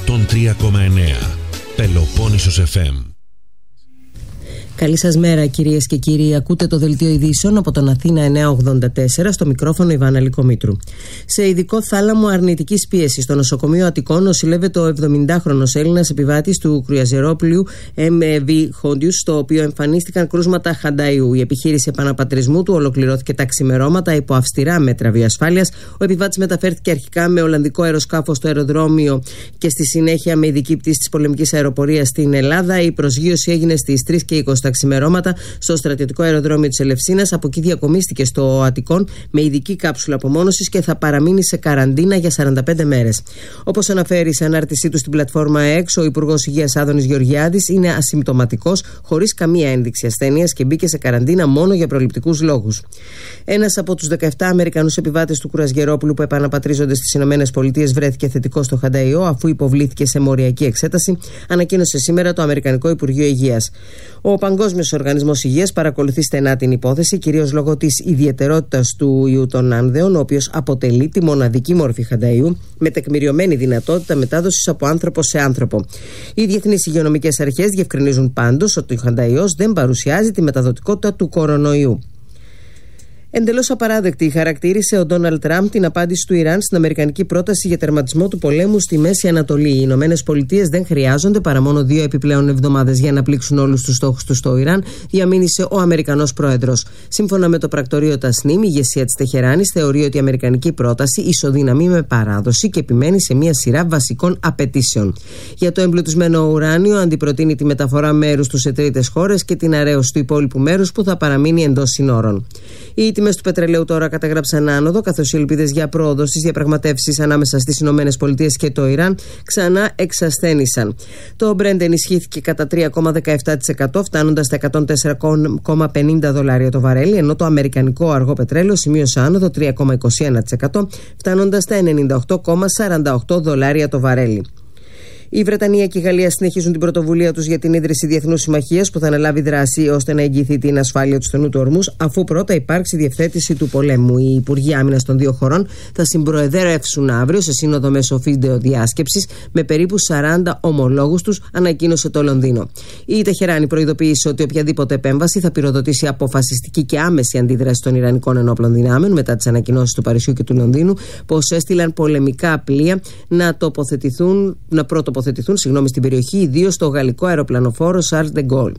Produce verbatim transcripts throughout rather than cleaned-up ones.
εκατόν τρία κόμμα εννέα Πελοπόννησος εφ εμ. Καλή σας μέρα κυρίες και κύριοι. Ακούτε το δελτίο ειδήσεων από τον Αθήνα εννιακόσια ογδόντα τέσσερα, στο μικρόφωνο Ιβάνα Λυκομήτρου. Σε ειδικό θάλαμο αρνητικής πίεσης στο νοσοκομείο Αττικών νοσηλεύεται ο εβδομηντάχρονος Έλληνας επιβάτης του κρουαζιερόπλοιου εμ βι Hondius, στο οποίο εμφανίστηκαν κρούσματα χανταϊού. Η επιχείρηση επαναπατρισμού του ολοκληρώθηκε τα ξημερώματα υπό αυστηρά μέτρα βιοασφάλειας. Ο επιβάτης μεταφέρθηκε αρχικά με ολλανδικό αεροσκάφος στο αεροδρόμιο και στη συνέχεια με ειδική πτήση της πολεμικής αεροπορίας στην Ελλάδα. Η προσγείωση έγινε στις τρεις και είκοσι τα ξημερώματα στο στρατιωτικό αεροδρόμιο της Ελευσίνας. Από εκεί διακομίστηκε στο Αττικών με ειδική κάψουλα απομόνωσης και θα παραμείνει σε καραντίνα για σαράντα πέντε μέρες. Όπως αναφέρει σε ανάρτησή του στην πλατφόρμα X, ο Υπουργός Υγείας Άδωνης Γεωργιάδης είναι ασυμπτωματικός, χωρίς καμία ένδειξη ασθένειας και μπήκε σε καραντίνα μόνο για προληπτικούς λόγους. Ένας από τους δεκαεπτά Αμερικανούς επιβάτες του κρουαζιερόπλου που επαναπατρίζονται στις ΗΠΑ βρέθηκε θετικό στο χανταϊό αφού υποβλήθηκε σε μοριακή εξέταση, ανακοίνωσε σήμερα το Αμερικανικό Υπουργείο Υγείας. Ο Παγκόσμιος Οργανισμός Υγείας παρακολουθεί στενά την υπόθεση, κυρίως λόγω της ιδιαιτερότητας του ιού των άνδεων, ο οποίος αποτελεί τη μοναδική μορφή χανταϊού με τεκμηριωμένη δυνατότητα μετάδοσης από άνθρωπο σε άνθρωπο. Οι διεθνείς υγειονομικές αρχές διευκρινίζουν πάντως ότι ο χανταϊός δεν παρουσιάζει τη μεταδοτικότητα του κορονοϊού. Εντελώς απαράδεκτη χαρακτήρισε ο Ντόναλντ Τραμπ την απάντηση του Ιράν στην αμερικανική πρόταση για τερματισμό του πολέμου στη Μέση Ανατολή. Οι Ηνωμένες Πολιτείες δεν χρειάζονται παρά μόνο δύο επιπλέον εβδομάδες για να πλήξουν όλους τους στόχους τους στο Ιράν, διαμήνυσε ο Αμερικανός πρόεδρος. Σύμφωνα με το πρακτορείο Τασνίμ, η ηγεσία της Τεχεράνης θεωρεί ότι η αμερικανική πρόταση ισοδυναμεί με παράδοση και επιμένει σε μια σειρά βασικών απαιτήσεων. Για το εμπλουτισμένο ουράνιο, αντιπροτείνει τη μεταφορά μέρους του σε τρίτες χώρες και την αρέωση του υπόλοιπου μέρους που θα παραμείνει εντός συνόρων. Οι τιμές του πετρελαίου τώρα καταγράψαν άνοδο, καθώς οι ελπίδες για πρόοδο στις διαπραγματεύσεις ανάμεσα στις Ηνωμένες Πολιτείες και το Ιράν ξανά εξασθένησαν. Το Brent ενισχύθηκε κατά τρία κόμμα δεκαεπτά τοις εκατό, φτάνοντας στα εκατόν τέσσερα κόμμα πενήντα δολάρια το βαρέλι, ενώ το αμερικανικό αργό πετρέλαιο σημείωσε άνοδο τρία κόμμα είκοσι ένα τοις εκατό, φτάνοντας στα ενενήντα οκτώ κόμμα σαράντα οκτώ δολάρια το βαρέλι. Η Βρετανία και η Γαλλία συνεχίζουν την πρωτοβουλία τους για την ίδρυση διεθνούς συμμαχίας που θα αναλάβει δράση ώστε να εγγυηθεί την ασφάλεια του στενού του Ορμούς, αφού πρώτα υπάρξει διευθέτηση του πολέμου. Οι Υπουργοί Άμυνας των δύο χωρών θα συμπροεδρεύσουν αύριο σε σύνοδο μέσω βίντεο διάσκεψης με περίπου σαράντα ομολόγους τους, ανακοίνωσε το Λονδίνο. Η Τεχεράνη προειδοποίησε ότι οποιαδήποτε επέμβαση θα πυροδοτήσει αποφασιστική και άμεση αντίδραση των Ιρανικών ενόπλων δυνάμεων μετά τις ανακοινώσεις του Παρισιού και του Λονδίνου, πως έστειλαν πολεμικά πλοία να τοποθετηθούν, να πρωτοποθετηθούν Συγγνώμη, στην περιοχή, ιδίως στο γαλλικό αεροπλανοφόρο Charles de Gaulle.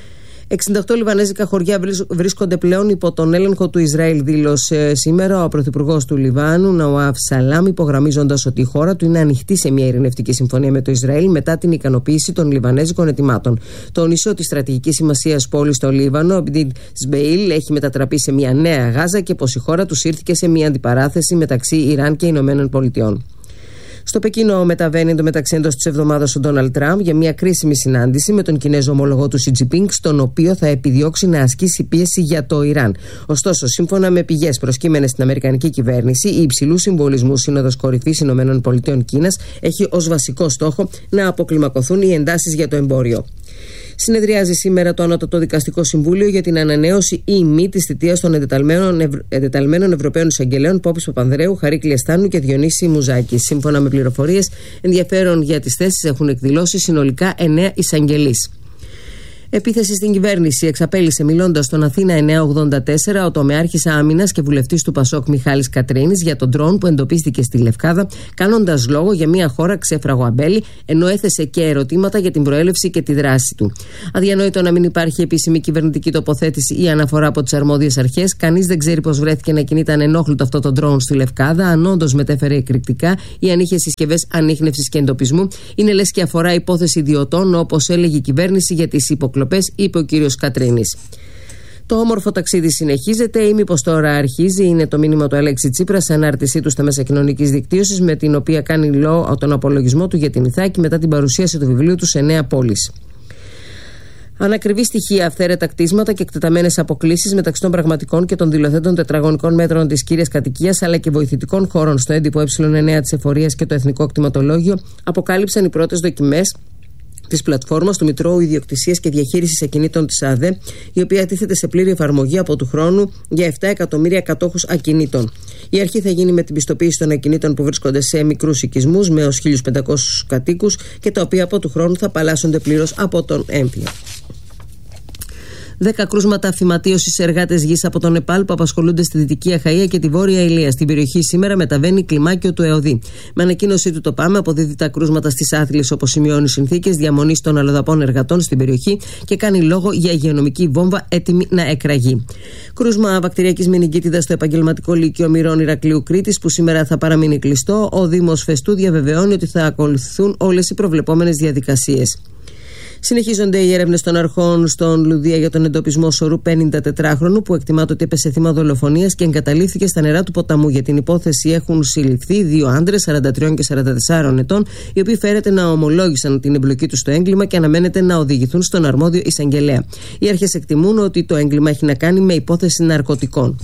εξήντα οκτώ λιβανέζικα χωριά βρίσκονται πλέον υπό τον έλεγχο του Ισραήλ, δήλωσε σήμερα ο πρωθυπουργός του Λιβάνου, Ναουάφ Σαλάμ, υπογραμμίζοντας ότι η χώρα του είναι ανοιχτή σε μια ειρηνευτική συμφωνία με το Ισραήλ μετά την ικανοποίηση των λιβανέζικων αιτημάτων. Τόνισε ότι η στρατηγική σημασία πόλη στο Λίβανο, Αμπντίν Σμπεϊλ, έχει μετατραπεί σε μια νέα Γάζα και πως η χώρα του ήρθε σε μια αντιπαράθεση μεταξύ Ιράν και Ηνωμένων Πολιτειών. Στο Πεκίνο μεταβαίνει εντωμεταξύ εντός της εβδομάδας ο Ντόναλντ Τραμπ για μια κρίσιμη συνάντηση με τον Κινέζο ομολογό του Σι Τζινπίνγκ, στον οποίο θα επιδιώξει να ασκήσει πίεση για το Ιράν. Ωστόσο, σύμφωνα με πηγές προσκύμενες στην Αμερικανική κυβέρνηση, η υψηλού συμβολισμού Σύνοδος Κορυφής Ηνωμένων Πολιτειών Κίνας έχει ως βασικό στόχο να αποκλιμακωθούν οι εντάσεις για το εμπόριο. Συνεδριάζει σήμερα το Ανώτατο Δικαστικό Συμβούλιο για την ανανέωση ή μη της θητείας των εντεταλμένων, ευ... εντεταλμένων Ευρωπαίων Εισαγγελέων Πόπης Παπανδρέου, Χαρίκλη Εστάνου και Διονύση Μουζάκη. Σύμφωνα με πληροφορίες, ενδιαφέρον για τις θέσεις έχουν εκδηλώσει συνολικά εννέα εισαγγελείς. Επίθεση στην κυβέρνηση εξαπέλυσε, μιλώντας στον Αθήνα εννιακόσια ογδόντα τέσσερα, ο τομεάρχης άμυνας και βουλευτής του Πασόκ Μιχάλης Κατρίνης για τον ντρόουν που εντοπίστηκε στη Λευκάδα, κάνοντας λόγο για μια χώρα ξέφραγο αμπέλι, ενώ έθεσε και ερωτήματα για την προέλευση και τη δράση του. Αδιανόητο να μην υπάρχει επίσημη κυβερνητική τοποθέτηση ή αναφορά από τις αρμόδιες αρχές. Κανείς δεν ξέρει πώς βρέθηκε να κινείται ανενόχλητο αυτό το ντρόουν στη Λευκάδα, αν όντως μετέφερε εκρηκτικά ή αν είχε συσκευές ανίχνευσης και εντοπισμού. Είναι λες και αφορά υπόθεση ιδιωτών, όπως έλεγε η κυβέρνηση για τις υποκλοπές, είπε ο κύριος Κατρίνης. Το όμορφο ταξίδι συνεχίζεται ή μήπως τώρα αρχίζει, είναι το μήνυμα του Αλέξη Τσίπρα σε ανάρτησή του στα μέσα κοινωνικής δικτύωσης, με την οποία κάνει λόγο τον απολογισμό του για την Ιθάκη μετά την παρουσίαση του βιβλίου του σε νέα πόλεις. Ανακριβή στοιχεία, αυθαίρετα κτίσματα και εκτεταμένες αποκλίσεις μεταξύ των πραγματικών και των δηλωθέντων τετραγωνικών μέτρων της κύριας κατοικίας, αλλά και βοηθητικών χώρων στο έντυπο ε εννέα της εφορίας και το Εθνικό Κτηματολόγιο, αποκάλυψαν οι πρώτες δοκιμές της πλατφόρμας του Μητρώου Ιδιοκτησίας και Διαχείρισης Ακινήτων της ΑΔΕ, η οποία τίθεται σε πλήρη εφαρμογή από του χρόνου για επτά εκατομμύρια κατόχους ακινήτων. Η αρχή θα γίνει με την πιστοποίηση των ακινήτων που βρίσκονται σε μικρούς οικισμούς με έως χίλιους πεντακόσιους κατοίκους και τα οποία από του χρόνου θα απαλλάσσονται πλήρως από τον έμφυα. Δέκα κρούσματα φυματίωσης σε εργάτες γης από τον Νεπάλ που απασχολούνται στη Δυτική Αχαΐα και τη Βόρεια Ηλία. Στην περιοχή σήμερα μεταβαίνει κλιμάκιο του ΕΟΔΗ. Με ανακοίνωσή του το ΠΑΜΕ αποδίδει τα κρούσματα στις άθλιες όπως σημειώνει συνθήκες διαμονής των αλλοδαπών εργατών στην περιοχή και κάνει λόγο για υγειονομική βόμβα έτοιμη να εκραγεί. Κρούσμα βακτηριακής μενιγκίτιδας στο επαγγελματικό λύκειο Μυρών Ηρακλείου Κρήτης που σήμερα θα παραμείνει κλειστό. Ο Δήμος Φεστού διαβεβαιώνει ότι θα ακολουθούν όλες οι προβλεπόμενες διαδικασίες. Συνεχίζονται οι έρευνες των αρχών στον Λουδία για τον εντοπισμό σωρού πενηντατετράχρονου που εκτιμάται ότι έπεσε θύμα δολοφονίας και εγκαταλείφθηκε στα νερά του ποταμού. Για την υπόθεση έχουν συλληφθεί δύο άντρες σαράντα τρία και σαράντα τέσσερα ετών, οι οποίοι φέρεται να ομολόγησαν την εμπλοκή τους στο έγκλημα και αναμένεται να οδηγηθούν στον αρμόδιο εισαγγελέα. Οι αρχές εκτιμούν ότι το έγκλημα έχει να κάνει με υπόθεση ναρκωτικών.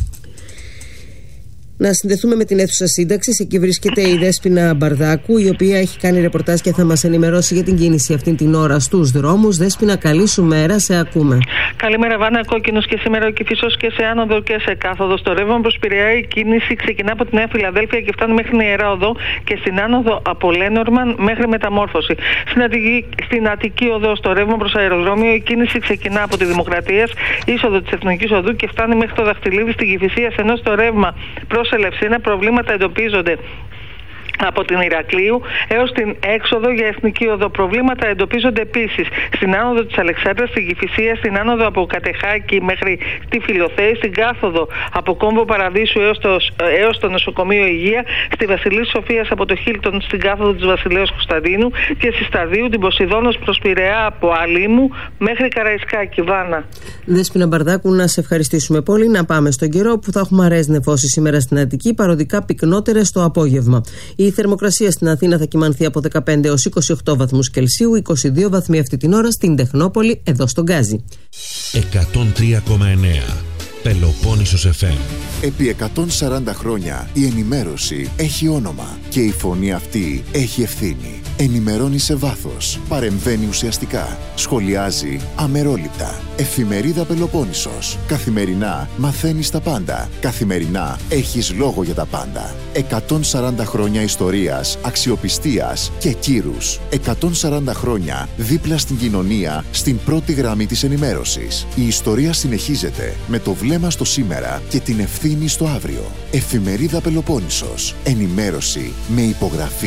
Να συνδεθούμε με την αίθουσα σύνταξης. Εκεί βρίσκεται η Δέσποινα Μπαρδάκου, η οποία έχει κάνει ρεπορτάζ και θα μας ενημερώσει για την κίνηση αυτήν την ώρα στους δρόμους. Δέσποινα, καλή σου μέρα, σε ακούμε. Καλημέρα, Βάνα. Κόκκινος και σήμερα ο Κηφισός και σε άνοδο και σε κάθοδο. Στο ρεύμα προς Πειραιά η κίνηση ξεκινά από τη Νέα Φιλαδέλφια και φτάνει μέχρι Ιερά Οδό και στην άνοδο από Λένορμαν μέχρι Μεταμόρφωση. Στην Αττική, στην Αττική Οδό, στο ρεύμα προς Αεροδρόμιο, η κίνηση ξεκινά από τη Δημοκρατίας, είσοδο της Εθνικής Οδού και φτάνει μέχρι το Δαχτυλίδι στην Κηφισίας, ενώ στο ρεύμα προς Ελευσίνα προβλήματα εντοπίζονται από την Ηρακλείου έως την έξοδο για Εθνική Οδό. Προβλήματα εντοπίζονται επίσης στην άνοδο της Αλεξάνδρας, στην Κηφισία, στην άνοδο από Κατεχάκη μέχρι τη Φιλοθέη, στην κάθοδο από Κόμβο Παραδείσου έως το, έως το Νοσοκομείο Υγεία, στη Βασιλής Σοφίας από το Χίλτον στην κάθοδο της Βασιλέως Κωνσταντίνου και στη Σταδίου την Ποσειδώνος προς Πειραιά από Αλήμου μέχρι Καραϊσκάκη. Βάνα. Δέσποινα Μπαρδάκου, να σε ευχαριστήσουμε πολύ. Να πάμε στον καιρό που θα έχουμε αραιές νεφώσεις σήμερα στην Αττική, παροδικά πυκνότερες το απόγευμα. Η θερμοκρασία στην Αθήνα θα κυμανθεί από δεκαπέντε έως είκοσι οκτώ βαθμούς Κελσίου, είκοσι δύο βαθμοί αυτή την ώρα στην Τεχνόπολη, εδώ στον Γκάζι. εκατόν τρία κόμμα εννέα Πελοπόννησος εφ εμ. Επί εκατόν σαράντα χρόνια η ενημέρωση έχει όνομα και η φωνή αυτή έχει ευθύνη. Ενημερώνει σε βάθος, παρεμβαίνει ουσιαστικά, σχολιάζει αμερόληπτα. Εφημερίδα Πελοπόννησος. Καθημερινά μαθαίνεις τα πάντα. Καθημερινά έχεις λόγο για τα πάντα. εκατόν σαράντα χρόνια ιστορίας, αξιοπιστίας και κύρους. εκατόν σαράντα χρόνια δίπλα στην κοινωνία, στην πρώτη γραμμή της ενημέρωσης. Η ιστορία συνεχίζεται με το βλέμμα στο σήμερα και την ευθύνη στο αύριο. Εφημερίδα Πελοπόννησος. Ενημέρωση με υπογραφή.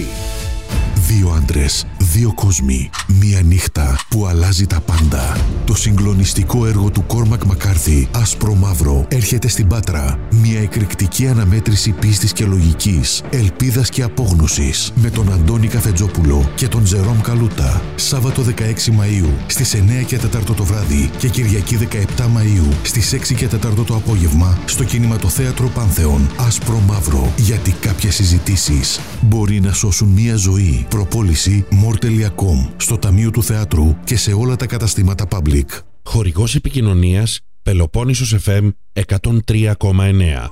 Δύο άντρες, δύο κόσμοι, μία νύχτα που αλλάζει τα πάντα. Το συγκλονιστικό έργο του Κόρμακ Μακάρθι, Άσπρο Μαύρο, έρχεται στην Πάτρα. Μία εκρηκτική αναμέτρηση πίστης και λογικής, ελπίδας και απόγνωσης, με τον Αντώνη Καφετζόπουλο και τον Τζερόμ Καλούτα. Σάββατο δεκαέξι Μαΐου στις εννέα και τέσσερα το βράδυ και Κυριακή δεκαεπτά Μαΐου στις έξι και τέσσερα το απόγευμα στο Κινηματοθέατρο Πάνθεον. Άσπρο Μαύρο, γιατί κάποιες συζητήσεις μπορεί να σώσουν μία ζωή. Προπόληση more τελεία com στο Ταμείο του Θεάτρου και σε όλα τα καταστήματα Public. Χορηγός επικοινωνίας Πελοπόννησος εφ εμ εκατόν τρία κόμμα εννέα.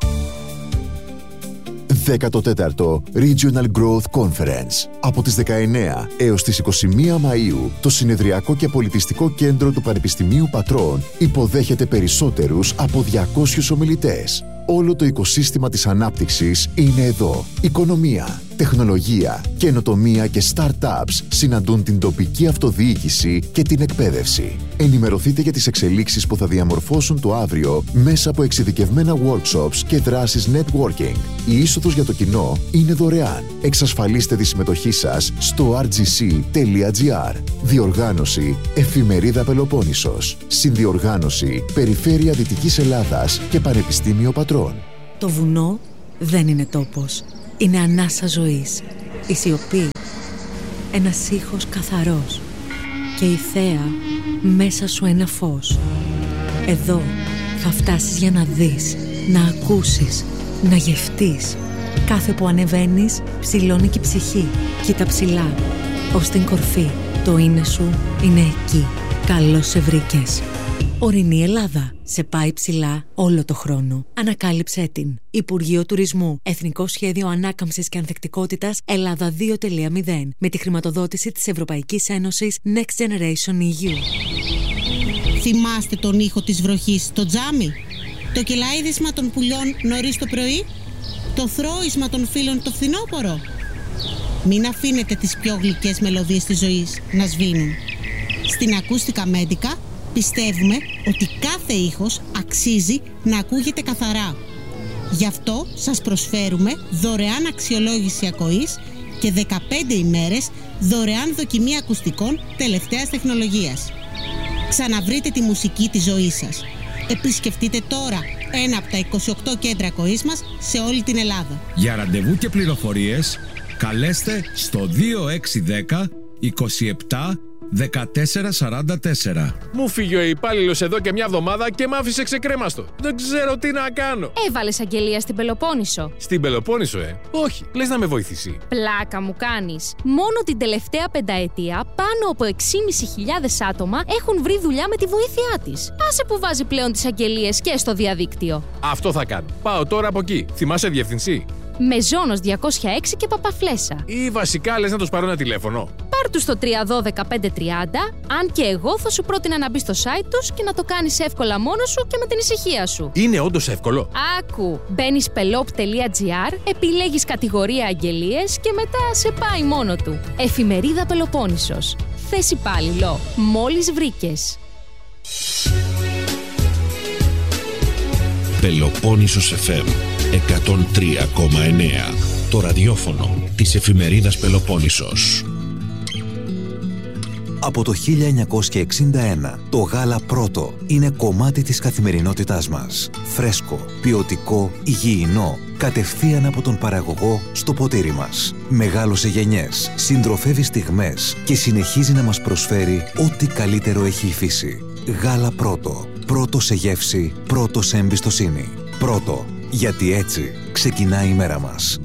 δέκατο τέταρτο Regional Growth Conference. Από τις δεκαεννέα έως τις είκοσι μία Μαΐου, το Συνεδριακό και Πολιτιστικό Κέντρο του Πανεπιστημίου Πατρών υποδέχεται περισσότερους από διακόσιους ομιλητές. Όλο το οικοσύστημα της ανάπτυξης είναι εδώ. Οικονομία, τεχνολογία, καινοτομία και startups συναντούν την τοπική αυτοδιοίκηση και την εκπαίδευση. Ενημερωθείτε για τις εξελίξεις που θα διαμορφώσουν το αύριο μέσα από εξειδικευμένα workshops και δράσεις networking. Η είσοδος για το κοινό είναι δωρεάν. Εξασφαλίστε τη συμμετοχή σας στο αρ τζι σι τελεία τζι αρ. Διοργάνωση Εφημερίδα Πελοπόννησος. Συνδιοργάνωση Περιφέρεια Δυτικής Ελλάδας και Πανεπιστήμιο Πατρών. Το βουνό δεν είναι τόπος. Είναι ανάσα ζωής. Η σιωπή, ένας ήχος καθαρός. Και η θέα μέσα σου ένα φως. Εδώ θα φτάσεις για να δεις, να ακούσεις, να γευτείς. Κάθε που ανεβαίνεις ψηλώνει και η ψυχή. Κοίτα ψηλά, ως την κορφή. Το είναι σου είναι εκεί. Καλώς σε βρήκες. Ορεινή Ελλάδα. Σε πάει ψηλά όλο το χρόνο. Ανακάλυψέ την. Υπουργείο Τουρισμού. Εθνικό Σχέδιο Ανάκαμψης και Ανθεκτικότητας Ελλάδα δύο τελεία μηδέν. Με τη χρηματοδότηση της Ευρωπαϊκής Ένωσης Next Generation ι γιου. Θυμάστε τον ήχο της βροχής στο τζάμι? Το κελαίδισμα των πουλιών νωρίς το πρωί? Το θρώισμα των φίλων το φθινόπωρο? Μην αφήνετε τις πιο γλυκές μελωδίες της ζωής να σβήνουν. Στην Ακούστικα Μέντικα πιστεύουμε ότι κάθε ήχος αξίζει να ακούγεται καθαρά. Γι' αυτό σας προσφέρουμε δωρεάν αξιολόγηση ακοής και δεκαπέντε ημέρες δωρεάν δοκιμή ακουστικών τελευταίας τεχνολογίας. Ξαναβρείτε τη μουσική της ζωής σας. Επισκεφτείτε τώρα ένα από τα είκοσι οκτώ κέντρα ακοής μας σε όλη την Ελλάδα. Για ραντεβού και πληροφορίες καλέστε στο δύο έξι ένα μηδέν είκοσι επτά δεκατέσσερα σαράντα τέσσερα. Μου φύγει ο υπάλληλος εδώ και μια εβδομάδα και μ' άφησε ξεκρέμαστο. Δεν ξέρω τι να κάνω. Έβαλες αγγελία στην Πελοπόννησο. Στην Πελοπόννησο, ε. Όχι, λες να με βοηθήσει. Πλάκα μου κάνεις. Μόνο την τελευταία πενταετία πάνω από έξι χιλιάδες πεντακόσια άτομα έχουν βρει δουλειά με τη βοήθειά της. Άσε που βάζει πλέον τις αγγελίες και στο διαδίκτυο. Αυτό θα κάνω. Πάω τώρα από εκεί. Θυμάσαι διευθυνσή? Μεζόνος διακόσια έξι και Παπαφλέσσα. Ή βασικά λες να τους πάρω ένα τηλέφωνο? Πάρ' τους στο τρία ένα δύο πέντε τριάντα, αν και εγώ θα σου πρότεινα να μπεις στο site τους και να το κάνεις εύκολα μόνος σου και με την ησυχία σου. Είναι όντως εύκολο? Άκου, μπαίνεις πελόπ τελεία τζι άρ, επιλέγεις κατηγορία αγγελίες και μετά σε πάει μόνο του. Εφημερίδα Πελοπόννησος. Θες υπάλληλο, μόλις βρήκες. Πελοπόννησος εφ εμ εκατόν τρία κόμμα εννέα. Το ραδιόφωνο της εφημερίδας Πελοπόννησος. Από το χίλια εννιακόσια εξήντα ένα, το γάλα πρώτο είναι κομμάτι της καθημερινότητάς μας. Φρέσκο, ποιοτικό, υγιεινό, κατευθείαν από τον παραγωγό στο ποτήρι μας. Μεγάλωσε γενιές, συντροφεύει στιγμές και συνεχίζει να μας προσφέρει ό,τι καλύτερο έχει η φύση. Γάλα πρώτο. Πρώτο σε γεύση, πρώτο σε εμπιστοσύνη. Πρώτο, γιατί έτσι ξεκινάει η μέρα μας.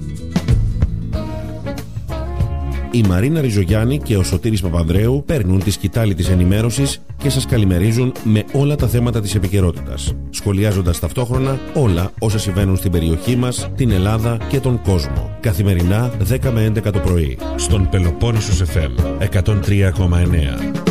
Η Μαρίνα Ριζογιάννη και ο Σωτήρης Παπανδρέου παίρνουν τη σκητάλη της ενημέρωσης και σας καλημερίζουν με όλα τα θέματα της επικαιρότητας, σχολιάζοντας ταυτόχρονα όλα όσα συμβαίνουν στην περιοχή μας, την Ελλάδα και τον κόσμο. Καθημερινά δέκα με έντεκα το πρωί, στον Πελοπόννησος εφ εμ εκατόν τρία κόμμα εννέα.